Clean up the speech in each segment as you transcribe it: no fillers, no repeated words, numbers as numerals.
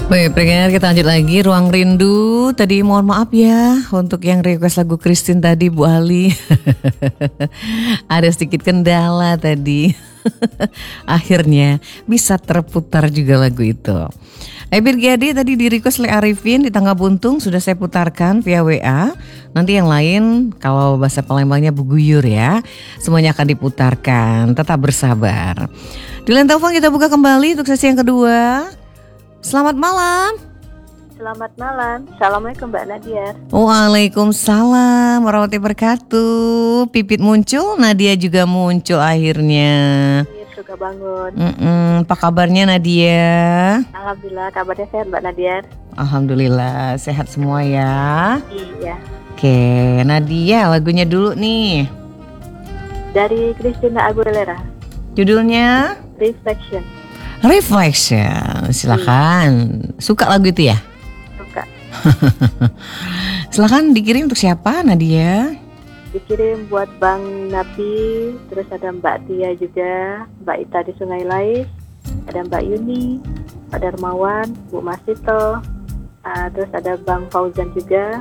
Baik, pendengar, kita lanjut lagi Ruang Rindu. Tadi mohon maaf ya untuk yang request lagu Christine tadi, Bu Ali. Ada sedikit kendala tadi. Akhirnya bisa terputar juga lagu itu. Ebir Giadi tadi di request oleh Arifin di Tangga Buntung, sudah saya putarkan via WA. Nanti yang lain kalau bahasa Palembangnya buguyur ya, semuanya akan diputarkan. Tetap bersabar. Di line telepon kita buka kembali untuk sesi yang kedua. Selamat malam. Selamat malam. Assalamualaikum Mbak Nadia. Waalaikumsalam warahmatullahi wabarakatuh. Pipit muncul, Nadia juga muncul akhirnya. Iya, suka bangun. Apa kabarnya Nadia? Alhamdulillah, kabarnya sehat Mbak Nadia. Alhamdulillah sehat semua ya. Iya. Oke, Nadia lagunya dulu nih. Dari Christina Aguilera. Judulnya Reflection. Reflection. Silakan. Suka lagu itu ya? Suka. Silakan dikirim untuk siapa Nadia? Dikirim buat Bang Nabi, terus ada Mbak Tia juga, Mbak Ita di Sungai Lais, ada Mbak Yuni, Pak Darmawan, Bu Masito, terus ada Bang Fauzan juga,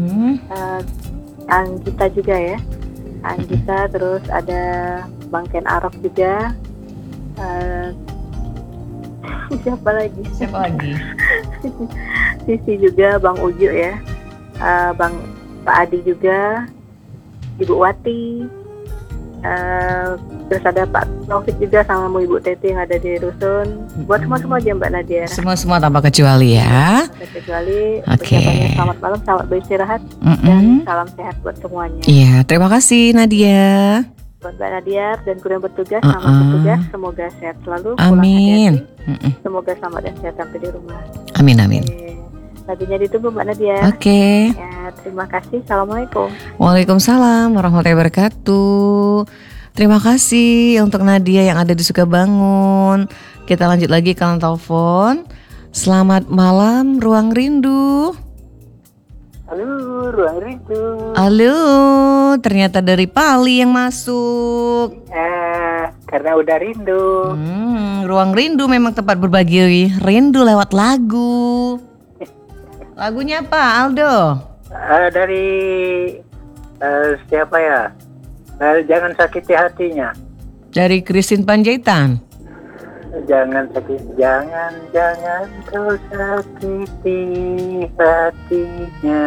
Anggita juga ya, Anggita, terus ada Bang Ken Arok juga, siapa lagi? Sisi juga, Bang Uju ya, Bang Pak Adi juga, Ibu Wati, terus ada Pak Taufik juga sama Ibu Teti yang ada di Rusun. Buat semua aja Mbak Nadia. Semua tanpa kecuali ya. Tanpa kecuali. Oke. Selamat malam, selamat beristirahat, dan salam sehat buat semuanya. Iya, terima kasih Nadia. Buat Mbak Nadia dan kru yang bertugas, selamat bertugas. Semoga sehat selalu. Amin. Semoga selamat dan sehat sampai di rumah. Amin. Lagunya ditunggu Mbak Nadia. Oke. Ya, terima kasih. Assalamualaikum. Waalaikumsalam warahmatullahi wabarakatuh. Terima kasih untuk Nadia yang ada di Sukabangun. Kita lanjut lagi ke telepon. Selamat malam Ruang Rindu. Halo, Ruang Rindu. Halo, ternyata dari Pali yang masuk. Karena udah rindu. Ruang Rindu memang tempat berbagi rindu lewat lagu. Lagunya apa, Aldo? Dari siapa ya? Jangan sakiti hatinya. Dari Christine Panjaitan. Jangan kau sakiti hatinya.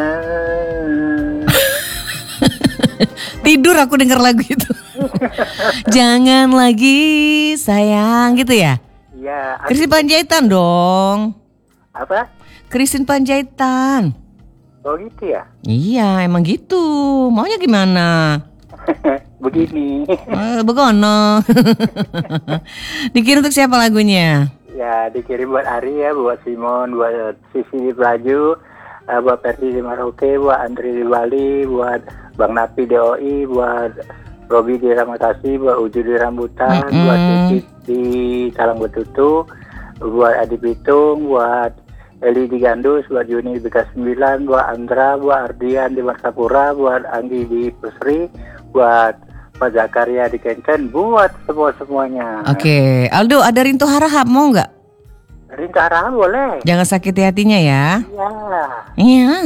Tidur aku dengar lagu itu. Jangan lagi sayang gitu ya? Iya. Christine Panjaitan dong. Apa? Christine Panjaitan. Oh gitu ya? Iya emang gitu. Maunya gimana? Begini. Begono. Dikirim untuk siapa lagunya? Ya dikirim buat Ari ya, buat Simon, buat Sisi di Pelaju, buat Perdi di Maroke, buat Andri di Bali, buat Bang Napi DOI, buat Robi di Ramatasi, buat Uju di Rambutan, buat Sisi di Salang Betutu, buat Adi Pitung, buat Eli di Gandus, buat Juni di Bekas 9, buat Andra, buat Ardian di Marsapura, buat Anggi di Pusri, buat Pak Zakaria di Kencen, buat semuanya. Oke, Aldo ada Rintu Harahap mau nggak? Rintu Harahap boleh. Jangan sakiti hatinya ya. Iya. Iya.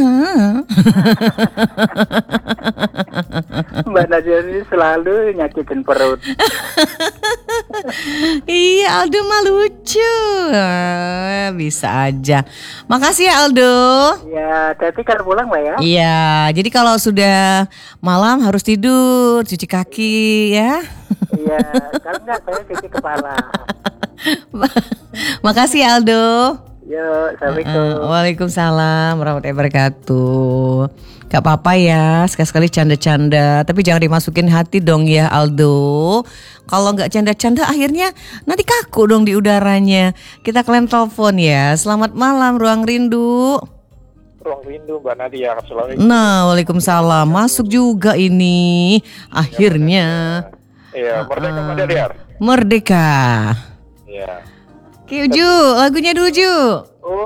Mbak Nadia ini selalu nyakitin perut. Iya, Aldo mah lucu. Bisa aja. Makasih ya Aldo. Ya, tapi kalau pulang Mbak ya. Iya, jadi kalau sudah malam harus tidur, cuci kaki ya. Iya, kalau enggak saya cuci kepala. Makasih ya Aldo. Yuk, assalamualaikum. Waalaikumsalam warahmatullahi wabarakatuh. Gak apa-apa ya, sekali-sekali canda-canda, tapi jangan dimasukin hati dong ya Aldo. Kalau gak canda-canda akhirnya nanti kaku dong di udaranya. Kita kalian telepon ya. Selamat malam Ruang Rindu. Ruang Rindu Mbak Nadia. Assalamualaikum. Nah, waalaikumsalam. Masuk juga ini akhirnya. Iya, Merdeka Mbak Nadia. Merdeka. Iya. Oke Uju, lagunya dulu Ju.